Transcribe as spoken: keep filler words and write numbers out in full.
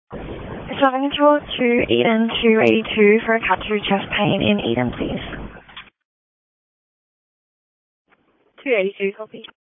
Driving tour to Eden two eighty-two for a cut through chest pain in Eden, please. two eighty-two, copy.